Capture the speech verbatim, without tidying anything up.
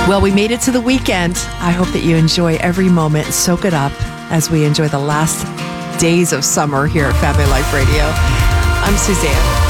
Well, we made it to the weekend. I hope that you enjoy every moment, soak it up as we enjoy the last days of summer here at Family Life Radio. I'm Suzanne.